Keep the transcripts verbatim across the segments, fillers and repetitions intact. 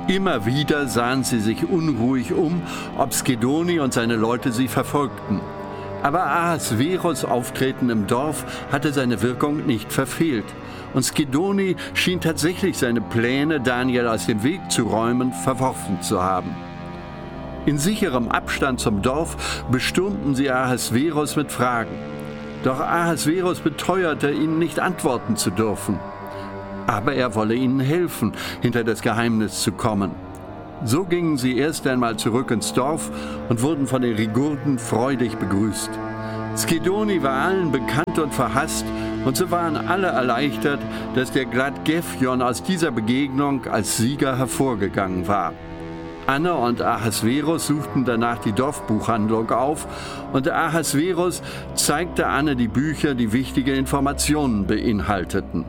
Immer wieder sahen sie sich unruhig um, ob Skidoni und seine Leute sie verfolgten. Aber Ahasveros Auftreten im Dorf hatte seine Wirkung nicht verfehlt. Und Skidoni schien tatsächlich seine Pläne, Daniel aus dem Weg zu räumen, verworfen zu haben. In sicherem Abstand zum Dorf bestürmten sie Ahasveros mit Fragen. Doch Ahasveros beteuerte, ihnen nicht antworten zu dürfen. Aber er wolle ihnen helfen, hinter das Geheimnis zu kommen. So gingen sie erst einmal zurück ins Dorf und wurden von den Rigurden freudig begrüßt. Skidoni war allen bekannt und verhasst, und so waren alle erleichtert, dass der Gladgefjon aus dieser Begegnung als Sieger hervorgegangen war. Anne und Ahasveros suchten danach die Dorfbuchhandlung auf, und Ahasveros zeigte Anne die Bücher, die wichtige Informationen beinhalteten.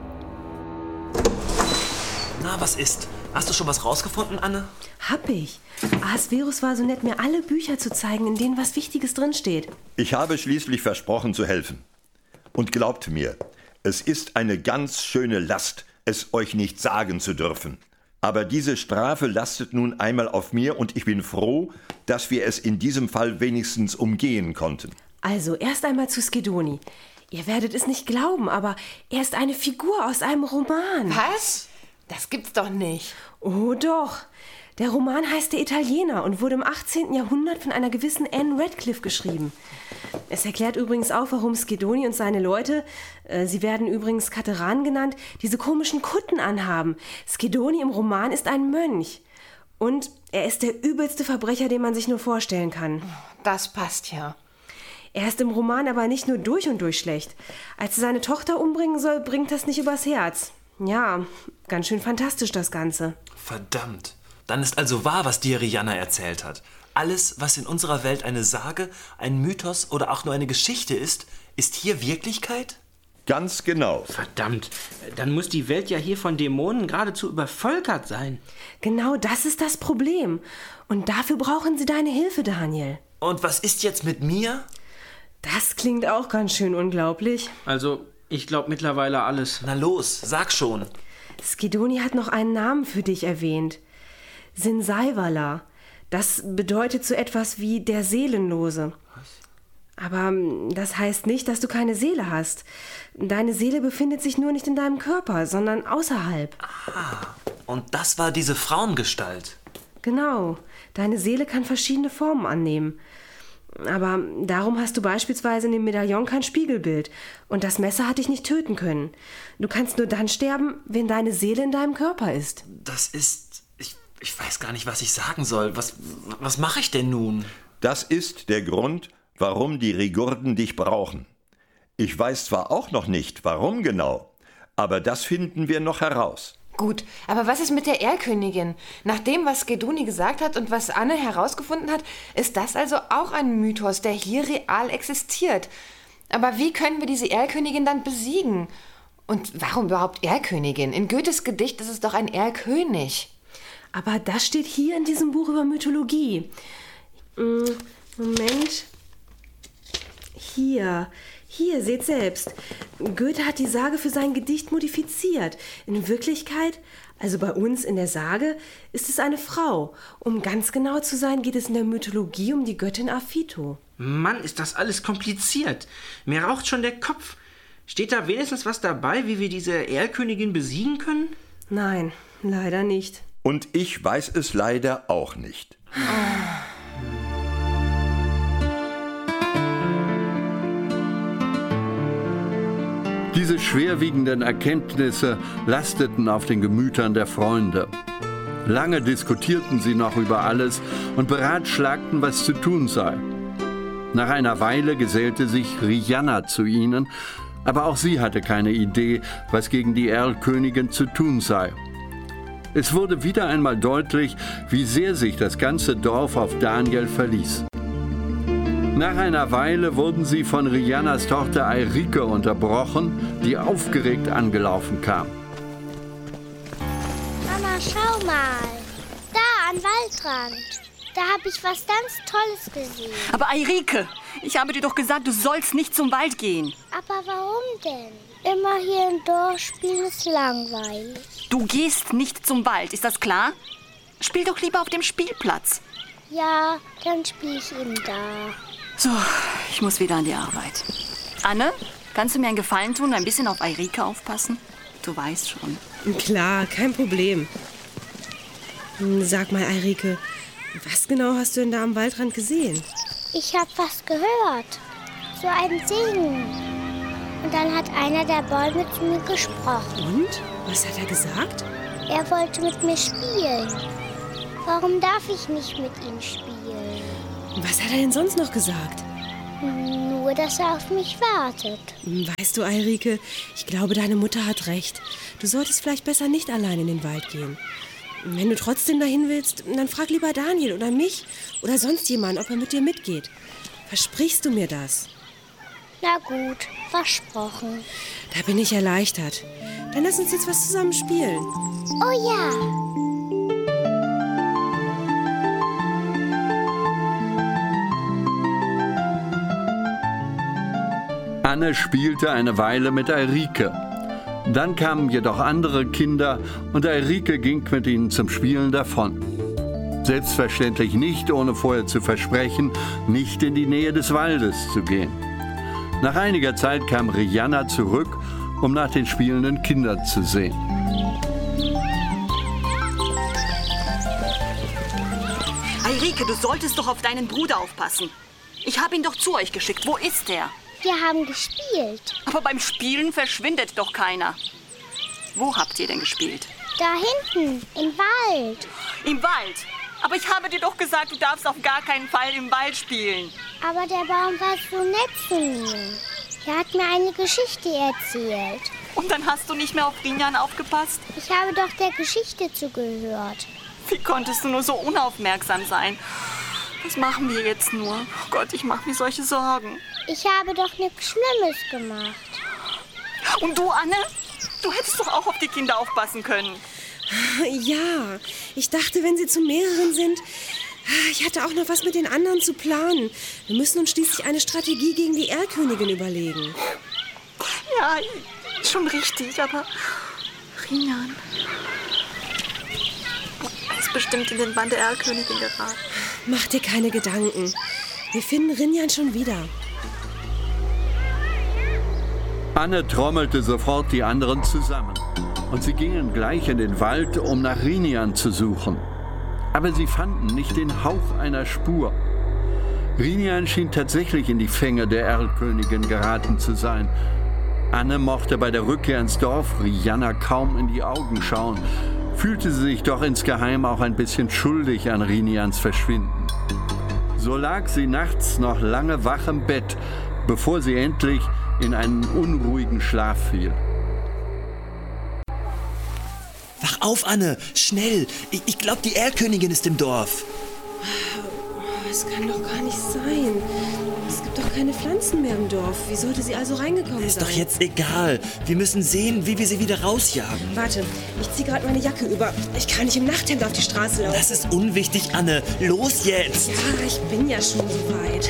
Na, was ist? Hast du schon was rausgefunden, Anne? Hab ich. Ahasveros war so nett, mir alle Bücher zu zeigen, in denen was Wichtiges drinsteht. Ich habe schließlich versprochen zu helfen. Und glaubt mir, es ist eine ganz schöne Last, es euch nicht sagen zu dürfen. Aber diese Strafe lastet nun einmal auf mir und ich bin froh, dass wir es in diesem Fall wenigstens umgehen konnten. Also, erst einmal zu Skidoni. Ihr werdet es nicht glauben, aber er ist eine Figur aus einem Roman. Was? Das gibt's doch nicht. Oh doch. Der Roman heißt Der Italiener und wurde im achtzehnten Jahrhundert von einer gewissen Anne Radcliffe geschrieben. Es erklärt übrigens auch, warum Skidoni und seine Leute, äh, sie werden übrigens Kateranen genannt, diese komischen Kutten anhaben. Skidoni im Roman ist ein Mönch. Und er ist der übelste Verbrecher, den man sich nur vorstellen kann. Das passt ja. Er ist im Roman aber nicht nur durch und durch schlecht. Als er seine Tochter umbringen soll, bringt das nicht übers Herz. Ja, ganz schön fantastisch das Ganze. Verdammt. Dann ist also wahr, was dir Rihanna erzählt hat. Alles, was in unserer Welt eine Sage, ein Mythos oder auch nur eine Geschichte ist, ist hier Wirklichkeit? Ganz genau. Verdammt, dann muss die Welt ja hier von Dämonen geradezu übervölkert sein. Genau das ist das Problem. Und dafür brauchen sie deine Hilfe, Daniel. Und was ist jetzt mit mir? Das klingt auch ganz schön unglaublich. Also, ich glaube mittlerweile alles. Na los, sag schon. Skidoni hat noch einen Namen für dich erwähnt. Sinsaivala. Das bedeutet so etwas wie der Seelenlose. Was? Aber das heißt nicht, dass du keine Seele hast. Deine Seele befindet sich nur nicht in deinem Körper, sondern außerhalb. Ah, und das war diese Frauengestalt. Genau. Deine Seele kann verschiedene Formen annehmen. Aber darum hast du beispielsweise in dem Medaillon kein Spiegelbild. Und das Messer hat dich nicht töten können. Du kannst nur dann sterben, wenn deine Seele in deinem Körper ist. Das ist... Ich, ich weiß gar nicht, was ich sagen soll. Was, was mache ich denn nun? Das ist der Grund, warum die Rigurden dich brauchen. Ich weiß zwar auch noch nicht, warum genau, aber das finden wir noch heraus. Gut, aber was ist mit der Erlkönigin? Nach dem, was Skidoni gesagt hat und was Anne herausgefunden hat, ist das also auch ein Mythos, der hier real existiert. Aber wie können wir diese Erlkönigin dann besiegen? Und warum überhaupt Erlkönigin? In Goethes Gedicht ist es doch ein Erlkönig. Aber das steht hier in diesem Buch über Mythologie. Moment. Hier. Hier, seht selbst. Goethe hat die Sage für sein Gedicht modifiziert. In Wirklichkeit, also bei uns in der Sage, ist es eine Frau. Um ganz genau zu sein, geht es in der Mythologie um die Göttin Aphito. Mann, ist das alles kompliziert. Mir raucht schon der Kopf. Steht da wenigstens was dabei, wie wir diese Erlkönigin besiegen können? Nein, leider nicht. Und ich weiß es leider auch nicht. Diese schwerwiegenden Erkenntnisse lasteten auf den Gemütern der Freunde. Lange diskutierten sie noch über alles und beratschlagten, was zu tun sei. Nach einer Weile gesellte sich Rihanna zu ihnen, aber auch sie hatte keine Idee, was gegen die Erlkönigin zu tun sei. Es wurde wieder einmal deutlich, wie sehr sich das ganze Dorf auf Daniel verließ. Nach einer Weile wurden sie von Rihannas Tochter Eirike unterbrochen, die aufgeregt angelaufen kam. Mama, schau mal. Da, am Waldrand. Da habe ich was ganz Tolles gesehen. Aber Eirike, ich habe dir doch gesagt, du sollst nicht zum Wald gehen. Aber warum denn? Immer hier im Dorf spielen ist langweilig. Du gehst nicht zum Wald, ist das klar? Spiel doch lieber auf dem Spielplatz. Ja, dann spiele ich eben da. So, ich muss wieder an die Arbeit. Anne, kannst du mir einen Gefallen tun, ein bisschen auf Eirike aufpassen? Du weißt schon. Klar, kein Problem. Sag mal, Eirike, was genau hast du denn da am Waldrand gesehen? Ich habe was gehört. So ein Singen. Und dann hat einer der Bäume zu mir gesprochen. Und? Was hat er gesagt? Er wollte mit mir spielen. Warum darf ich nicht mit ihm spielen? Was hat er denn sonst noch gesagt? Nur, dass er auf mich wartet. Weißt du, Eirike, ich glaube, deine Mutter hat recht. Du solltest vielleicht besser nicht allein in den Wald gehen. Wenn du trotzdem dahin willst, dann frag lieber Daniel oder mich oder sonst jemand, ob er mit dir mitgeht. Versprichst du mir das? Na gut, versprochen. Da bin ich erleichtert. Dann lass uns jetzt was zusammen spielen. Oh ja. Anne spielte eine Weile mit Eirike. Dann kamen jedoch andere Kinder und Eirike ging mit ihnen zum Spielen davon. Selbstverständlich nicht, ohne vorher zu versprechen, nicht in die Nähe des Waldes zu gehen. Nach einiger Zeit kam Rianna zurück, um nach den spielenden Kindern zu sehen. Eirike, du solltest doch auf deinen Bruder aufpassen. Ich habe ihn doch zu euch geschickt. Wo ist er? Wir haben gespielt. Aber beim Spielen verschwindet doch keiner. Wo habt ihr denn gespielt? Da hinten, im Wald. Im Wald? Aber ich habe dir doch gesagt, du darfst auf gar keinen Fall im Wald spielen. Aber der Baum war so nett zu mir. Er hat mir eine Geschichte erzählt. Und dann hast du nicht mehr auf Rinjan aufgepasst? Ich habe doch der Geschichte zugehört. Wie konntest du nur so unaufmerksam sein? Was machen wir jetzt nur? Oh Gott, ich mache mir solche Sorgen. Ich habe doch nichts Schlimmes gemacht. Und du, Anne? Du hättest doch auch auf die Kinder aufpassen können. Ja, ich dachte, wenn sie zu mehreren sind... Ich hatte auch noch was mit den anderen zu planen. Wir müssen uns schließlich eine Strategie gegen die Erlkönigin überlegen. Ja, schon richtig, aber... Rinjan... ist bestimmt in den Bann der Erlkönigin geraten. Mach dir keine Gedanken. Wir finden Rinjan schon wieder. Anne trommelte sofort die anderen zusammen. Und sie gingen gleich in den Wald, um nach Rinjan zu suchen. Aber sie fanden nicht den Hauch einer Spur. Rinjan schien tatsächlich in die Fänge der Erlkönigin geraten zu sein. Anne mochte bei der Rückkehr ins Dorf Rianna kaum in die Augen schauen, fühlte sie sich doch insgeheim auch ein bisschen schuldig an Rinjans Verschwinden. So lag sie nachts noch lange wach im Bett, bevor sie endlich in einen unruhigen Schlaf fiel. Wach auf, Anne! Schnell! Ich, ich glaube, die Erlkönigin ist im Dorf. Das kann doch gar nicht sein. Es gibt doch keine Pflanzen mehr im Dorf. Wie sollte sie also reingekommen Ist sein? doch jetzt egal. Wir müssen sehen, wie wir sie wieder rausjagen. Warte, ich ziehe gerade meine Jacke über. Ich kann nicht im Nachthemd auf die Straße laufen. Das ist unwichtig, Anne. Los jetzt! Ja, ich bin ja schon so weit.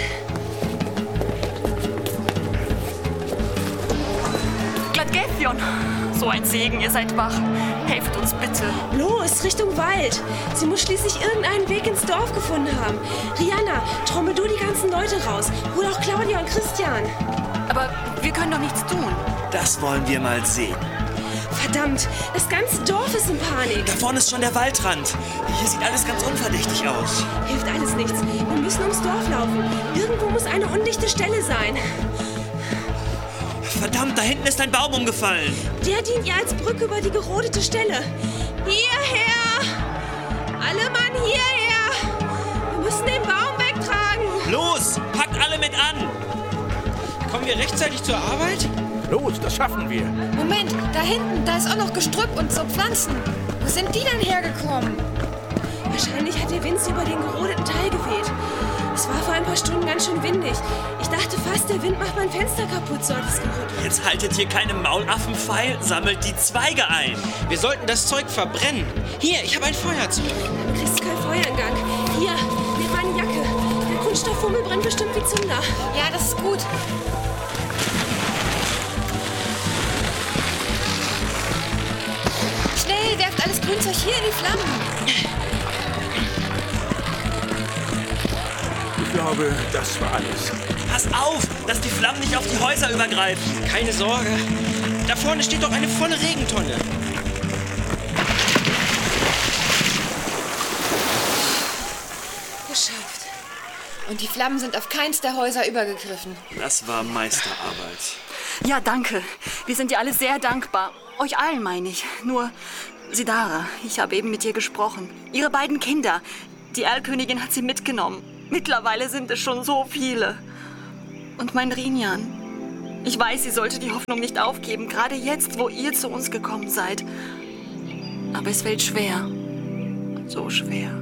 Gladgethion! So ein Segen, ihr seid wach. Helft uns bitte. Los, Richtung Wald. Sie muss schließlich irgendeinen Weg ins Dorf gefunden haben. Rianna, trommel du die ganzen Leute raus. Hol auch Claudia und Christian. Aber wir können doch nichts tun. Das wollen wir mal sehen. Verdammt, das ganze Dorf ist in Panik. Da vorne ist schon der Waldrand. Hier sieht alles ganz unverdächtig aus. Hilft alles nichts. Wir müssen ums Dorf laufen. Irgendwo muss eine undichte Stelle sein. Verdammt, da hinten ist ein Baum umgefallen. Der dient ihr als Brücke über die gerodete Stelle. Hierher! Alle Mann, hierher! Wir müssen den Baum wegtragen. Los, packt alle mit an! Kommen wir rechtzeitig zur Arbeit? Los, das schaffen wir. Moment, da hinten, da ist auch noch Gestrüpp und so Pflanzen. Wo sind die denn hergekommen? Wahrscheinlich hat der Wind sie über den gerodeten Teil geweht. Es war vor ein paar Stunden ganz schön windig. Ich dachte fast, der Wind macht mein Fenster kaputt, so hat es gerüttelt. Jetzt haltet hier keine Maulaffenpfeil, sammelt die Zweige ein. Wir sollten das Zeug verbrennen. Hier, ich habe ein Feuerzeug. Du kriegst kein Feuer in Gang. Hier, nimm meine Jacke. Der Kunststofffummel brennt bestimmt wie Zunder. Ja, das ist gut. Schnell, werft alles Grünzeug hier in die Flammen. Ich glaube, das war alles. Pass auf, dass die Flammen nicht auf die Häuser übergreifen. Keine Sorge. Da vorne steht doch eine volle Regentonne. Geschafft. Und die Flammen sind auf keins der Häuser übergegriffen. Das war Meisterarbeit. Ja, danke. Wir sind dir alle sehr dankbar. Euch allen, meine ich. Nur, Sidara, ich habe eben mit ihr gesprochen. Ihre beiden Kinder. Die Erlkönigin hat sie mitgenommen. Mittlerweile sind es schon so viele. Und mein Rinjan. Ich weiß, sie sollte die Hoffnung nicht aufgeben, gerade jetzt, wo ihr zu uns gekommen seid. Aber es fällt schwer. So schwer.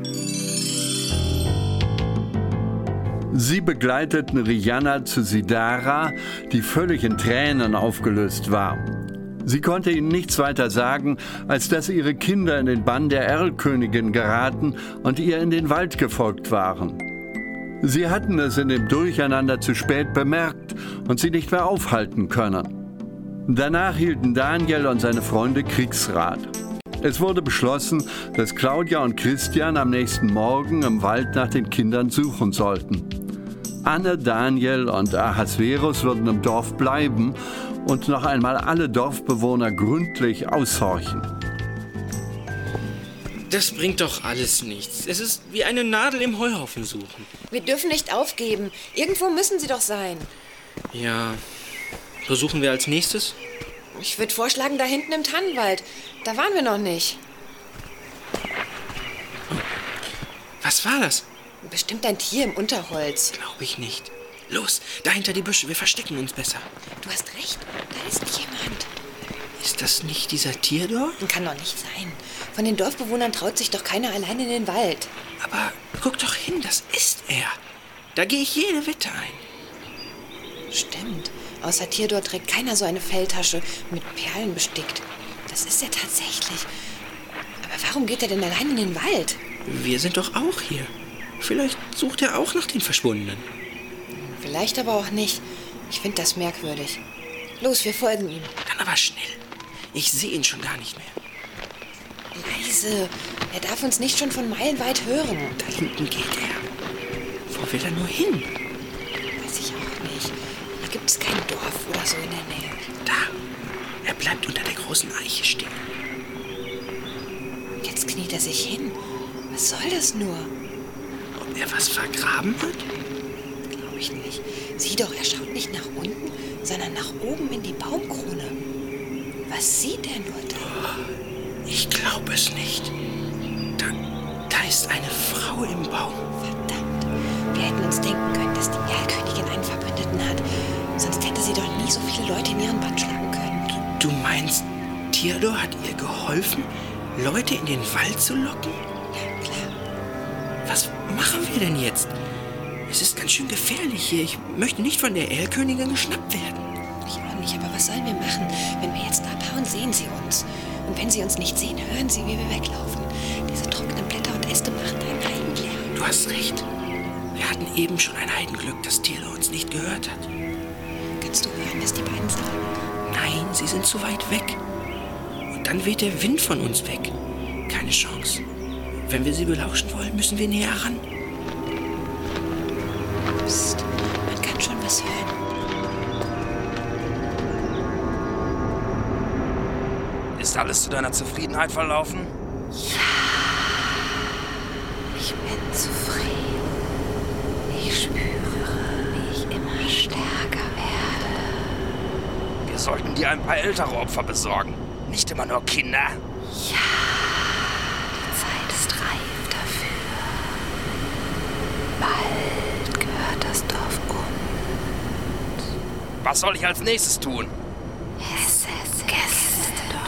Sie begleiteten Rianna zu Sidara, die völlig in Tränen aufgelöst war. Sie konnte ihnen nichts weiter sagen, als dass ihre Kinder in den Bann der Erlkönigin geraten und ihr in den Wald gefolgt waren. Sie hatten es in dem Durcheinander zu spät bemerkt und sie nicht mehr aufhalten können. Danach hielten Daniel und seine Freunde Kriegsrat. Es wurde beschlossen, dass Claudia und Christian am nächsten Morgen im Wald nach den Kindern suchen sollten. Anne, Daniel und Ahasverus würden im Dorf bleiben und noch einmal alle Dorfbewohner gründlich aushorchen. Das bringt doch alles nichts. Es ist wie eine Nadel im Heuhaufen suchen. Wir dürfen nicht aufgeben. Irgendwo müssen sie doch sein. Ja, wo suchen wir als nächstes? Ich würde vorschlagen, da hinten im Tannenwald. Da waren wir noch nicht. Was war das? Bestimmt ein Tier im Unterholz. Glaube ich nicht. Los, da hinter die Büsche, wir verstecken uns besser. Du hast recht, da ist jemand. Ist das nicht dieser Theodor? Kann doch nicht sein. Von den Dorfbewohnern traut sich doch keiner allein in den Wald. Aber guck doch hin, das ist er. Da gehe ich jede Wette ein. Stimmt. Außer Theodor trägt keiner so eine Felltasche mit Perlen bestickt. Das ist er tatsächlich. Aber warum geht er denn allein in den Wald? Wir sind doch auch hier. Vielleicht sucht er auch nach den Verschwundenen. Vielleicht aber auch nicht. Ich finde das merkwürdig. Los, wir folgen ihm. Dann aber schnell. Ich sehe ihn schon gar nicht mehr. Leise. Er darf uns nicht schon von meilenweit hören. Da hinten geht er. Wo will er nur hin? Weiß ich auch nicht. Hier gibt es kein Dorf oder so in der Nähe. Da. Er bleibt unter der großen Eiche stehen. Jetzt kniet er sich hin. Was soll das nur? Ob er was vergraben hat? Glaube ich nicht. Sieh doch, er schaut nicht nach unten, sondern nach oben in die Baumkrone. Was sieht er nur da? Oh, ich glaube es nicht. Da, da ist eine Frau im Baum. Verdammt. Wir hätten uns denken können, dass die Erlkönigin einen Verbündeten hat. Sonst hätte sie doch nie so viele Leute in ihren Bann schlagen können. Du meinst, Theodor hat ihr geholfen, Leute in den Wald zu locken? Ja, klar. Was machen wir denn jetzt? Es ist ganz schön gefährlich hier. Ich möchte nicht von der Erlkönigin geschnappt werden. Ich auch nicht, aber was sollen wir machen? Wenn wir jetzt abhauen, sehen sie uns. Und wenn sie uns nicht sehen, hören sie, wie wir weglaufen. Diese trockenen Blätter und Äste machen einen Heidenlärm. Du hast recht. Wir hatten eben schon ein Heidenglück, dass Theodor uns nicht gehört hat. Kannst du hören, was die beiden sagen? Nein, sie sind zu weit weg. Und dann weht der Wind von uns weg. Keine Chance. Wenn wir sie belauschen wollen, müssen wir näher ran. Psst, man kann schon was hören. Ist alles zu deiner Zufriedenheit verlaufen? Ja, ich bin zufrieden. Ich spüre, wie ich immer stärker werde. Wir sollten dir ein paar ältere Opfer besorgen. Nicht immer nur Kinder. Ja, die Zeit ist reif dafür. Bald gehört das Dorf uns. Was soll ich als nächstes tun? Es ist Gästedorf.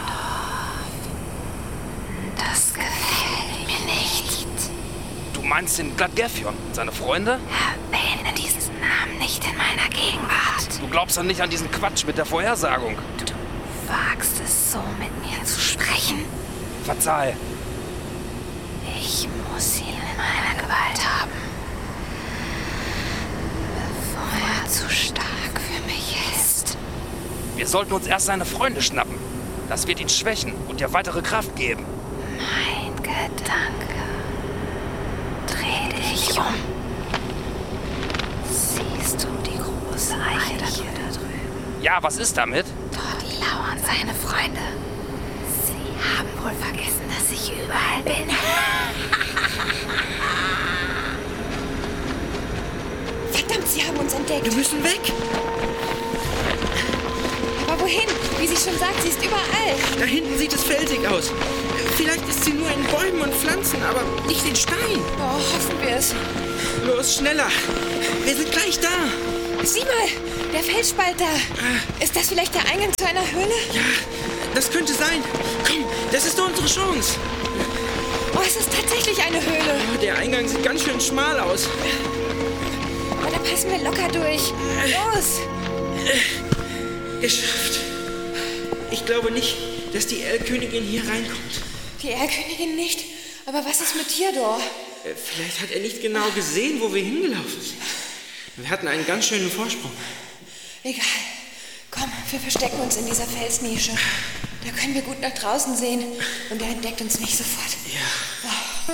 Das gefällt mir nicht. Du meinst den Gladgefion und seine Freunde? Erwähne diesen Namen nicht in meiner Gegenwart. Du glaubst doch nicht an diesen Quatsch mit der Vorhersagung. Du wagst es so mit mir zu sprechen? Verzeih. Ich muss ihn in meiner Gewalt haben. Bevor er zu stark für mich ist. Wir sollten uns erst seine Freunde schnappen. Das wird ihn schwächen und dir weitere Kraft geben. Mein Gedanke. Dreh dich um. Ja, was ist damit? Dort lauern seine Freunde. Sie haben wohl vergessen, dass ich überall bin. Verdammt, sie haben uns entdeckt. Wir müssen weg. Aber wohin? Wie sie schon sagt, sie ist überall. Da hinten sieht es felsig aus. Vielleicht ist sie nur in Bäumen und Pflanzen, aber nicht in Stein. Oh, hoffen wir es. Los, schneller. Wir sind gleich da. Sieh mal, der Felsspalt da. Ist das vielleicht der Eingang zu einer Höhle? Ja, das könnte sein. Komm, das ist unsere Chance. Oh, es ist tatsächlich eine Höhle. Oh, der Eingang sieht ganz schön schmal aus. Aber da passen wir locker durch. Los! Geschafft. Ich glaube nicht, dass die Erlkönigin hier reinkommt. Die Erlkönigin nicht? Aber was ist mit Theodor? Äh, Vielleicht hat er nicht genau gesehen, wo wir hingelaufen sind. Wir hatten einen ganz schönen Vorsprung. Egal. Komm, wir verstecken uns in dieser Felsnische. Da können wir gut nach draußen sehen und er entdeckt uns nicht sofort. Ja. Oh.